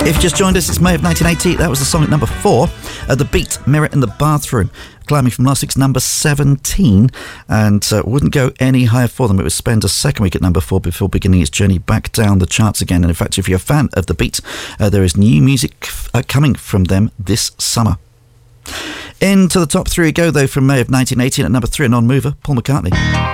If you just joined us, it's May of 1980. That was the song at number 4. The Beat, Mirror in the Bathroom, climbing from last week's number 17, and wouldn't go any higher for them. It would spend a second week at number 4 before beginning its journey back down the charts again. And in fact, if you're a fan of The Beat, there is new music coming from them this summer. Into the top 3 we go, though, from May of 1980. At number 3, a non-mover, Paul McCartney.